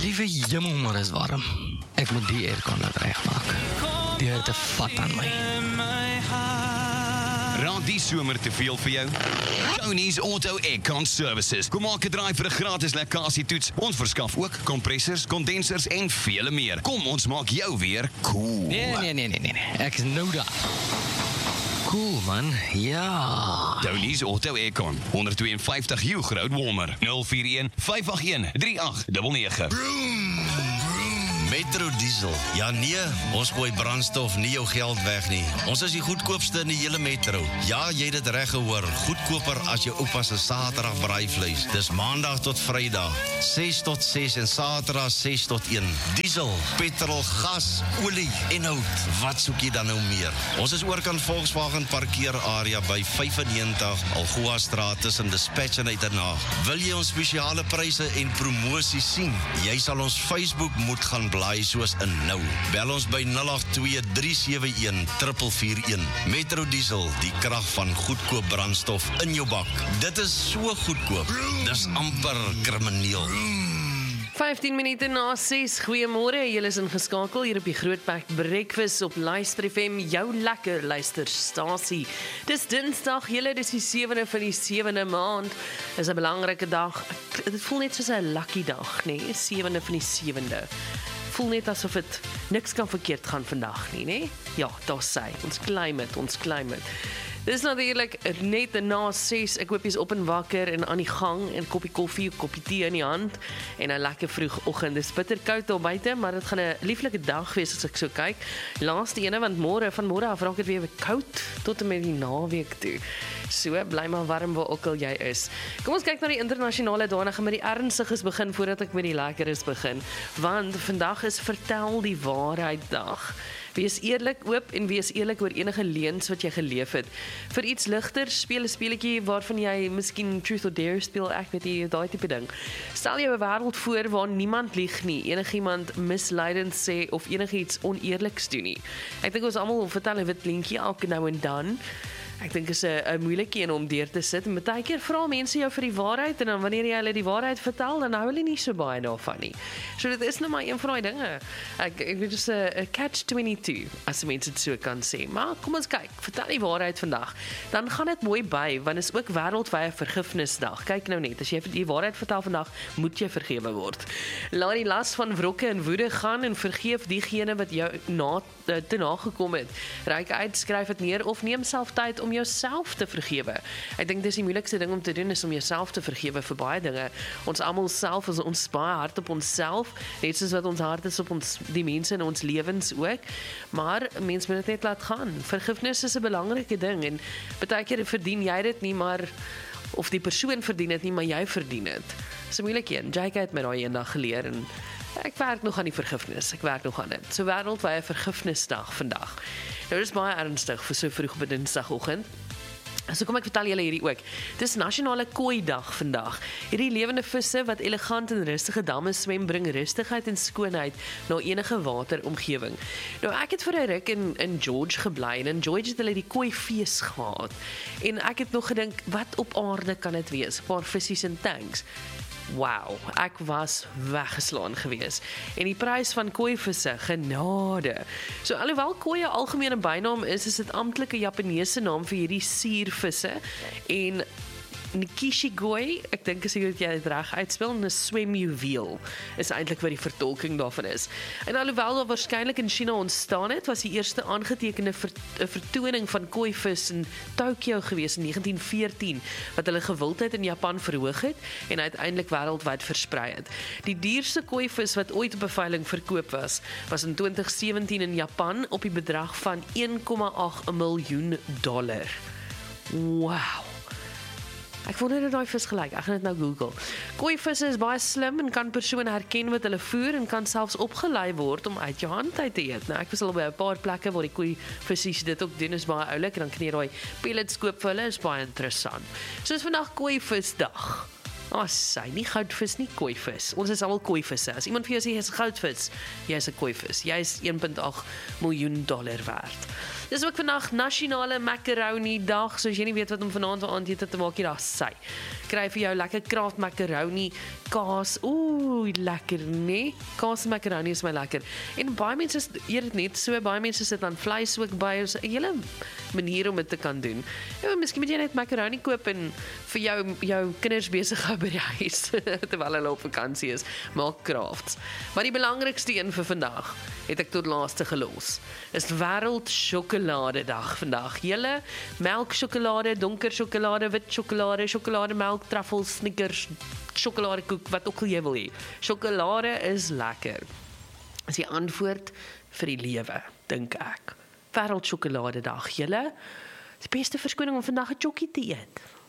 Liewe jemmel, maar is warm. Ek moet die aircon laat regmaak. Die het 'n vat aan my. Raak die somer te veel vir jou? Tony's Auto Aircon Services. Kom maak 'n draai vir 'n gratis lekkasietoets. Ons verskaf ook kompressors, kondensers en vele meer. Kom, ons maak jou weer cool. Nee. Ek is nou daar. Cool, man. Ja. Tony's Auto Aircon. 152 Hugh Road, Walmer. 041 581 3899. Metro Diesel. Ja nee, ons gooi brandstof nie jou geld weg nie. Ons is die goedkoopste in die hele metro. Ja, jy het dit reg gehoor. Goedkoper as jou oupa se Saterdag braaivleis. Dis Maandag tot Vrydag, 6 tot 6 en Saterdag 6 tot 1. Diesel, petrol, gas, olie en hout. Wat soek jy dan nou meer? Ons is oorkant Volkswagen parkeerarea by 95 Algoa Straat tussen Dispatch en Uitenhaag. Wil jy ons spesiale pryse en promosies sien? Jy sal ons Facebook moet gaan blaai soos in nou. Bel ons by 082-371-441. Metro Diesel, die krag van goedkoop brandstof in jou bak. Dit is so goedkoop. Dis amper krimineel. 15 minute na 6, goeiemôre, julle is ingeskakel hier op die Grootpak Breakfast op Luister FM, jou lekker luisterstasie. Dis Dinsdag, julle, dis die 7de van die 7de maand, is 'n belangrike dag, dit voel net soos 'n lucky dag, nee, 7de van die 7de. Voel net asof dit niks kan verkeerd gaan vandag nie, nee? Ja, daar sê, ons claim het. Dis natuurlik net na 6, ek hoop jy's op en wakker en aan die gang en 'n koppie koffie, 'n koppie tee in die hand en 'n lekker vroegoggend. Dis bitterkoud daar buite, maar dit gaan 'n lieflike dag wees as ek so kyk. Laaste ene, want van môre af raak dit weer koud tot en met die naweek toe. So, bly maar warm waar ook al jy is. Kom ons kyk na die internasionale dae en ek gaan met die ernstiges begin voordat ek met die lekkeres begin, want vandag is Vertel die Waarheid dag. Wees eerlik oop en wees eerlik oor enige leuns wat jy geleef het. Vir iets ligter, speel 'n speletjie waarvan jy miskien Truth or Dare speel, ek weet nie, daai tipe ding. Stel jou 'n wêreld voor waar niemand lieg nie, enigiemand misleidend sê of enigiets oneerliks doen nie. Ek dink ons almal vertel 'n wit lintjie elke nou en dan. Ek dink is 'n moeilike een om deur te sit. En baie keer vra mense jou vir die waarheid en dan wanneer jy hulle die waarheid vertel, dan hou hulle nie so baie daarvan nie. So dit is nou maar een van daai dinge. Ek weet dis 'n catch-22 as mense dit so kan sê. Maar kom ons kyk, vertel die waarheid vandag. Dan gaan dit mooi by, want is ook wêreldwye vergifnisdag. Kyk nou net, as jy die waarheid vertel vandag, moet jy vergewe word. Laat die las van wrokke en woede gaan en vergeef diegene wat jou te nagekom het. Reik uit, skryf dit neer of neem self tyd om jouself te vergewe. Ek dink dis die moeilikste ding om te doen, is om jouself te vergewe vir baie dinge. Ons almal self is ons baie hard op onsself, net soos wat ons hart is op die mense in ons lewens ook. Maar mens moet dit net laat gaan. Vergifnis is 'n belangrike ding en baie keer verdien jy dit nie, maar of die persoon verdien dit nie, maar jy verdien dit. Dis 'n moeilike een. Jake het met daai eendag geleer en ek werk nog aan die vergifnis. Ek werk nog aan dit. So wêreldwye vergifnisdag vandag. Nou dis baie ernstig vir so vroeg op 'n Dinsdagoggend. So kom ek vertel julle hierdie ook. Dis nasionale kooi dag vandag. Hierdie lewende visse wat elegant in rustige damme swem, bring rustigheid en skoonheid na enige wateromgewing. Nou ek het vir 'n ruk in George gebly en in George het hulle die kooi fees gehad. En ek het nog gedink, wat op aarde kan dit wees? 'n Paar vissies in tanks. Wow, ek was weggeslaan gewees. En die prys van kooivisse, genade. So alhoewel kooi 'n algemene bynaam is dit amptelike Japaneese naam vir hierdie suurvisse. En Nikishigoi, ek dink as jy dit reg uitspel, 'n swemjuweel is eintlik wat die vertolking daarvan is. En alhoewel daar waarskynlik in China ontstaan het, was die eerste aangetekende vertoning van kooivis in Tokio gewees in 1914, wat hulle gewildheid in Japan verhoog het en uiteindelik wêreldwyd versprei het. Die duurste kooivis wat ooit op 'n veiling verkoop was in 2017 in Japan op die bedrag van $1,8 miljoen. Wow. Ek wonder hoe daai vis gelyk. Ek gaan dit nou Google. Kooivisse is baie slim en kan persone herken wat hulle voer en kan selfs opgelei word om uit jou hand uit te eet. Nou ek was al by 'n paar plekke waar die kooivissies dit ook doen, is baie oulik en dan kan jy daai pellets koop vir hulle, is baie interessant. So is vandag Kooivisdag. Sy, nie goudvis nie, kooivis. Ons is almal kooivisse. As iemand vir jou sê jy is 'n goudvis, jy is 'n kooivis. Jy is $1.8 miljoen werd. Dis ook vandag nasionale macaroni dag, so as jy nie weet wat om vanaand aan aandete te maak, daar sy. Kry vir jou lekker Kraft macaroni, kaas. Lekker, nee. Kaas en macaroni is my lekker. En baie mense eet dit net so, baie mense sit dan vleis ook by. Ons 'n hele manier om dit te kan doen. Ja, miskien moet jy net macaroni koop en vir jou kinders besig hou by die huis terwyl hulle op vakansie is. Maak Krafts. Maar die belangrikste een vir vandag het ek tot laaste gelos. Is wêreld sjokoladedag vandag. Julle melksjokolade, donker sjokolade, wit sjokolade, sjokolademelk, truffels, Snickers, sjokoladekoek, wat ook al jy wil hê. Sjokolade is lekker. Is die antwoord vir die lewe, dink ek. Wêreld sjokoladedag. Julle, die beste verskoning om vandag 'n chokkie te eet.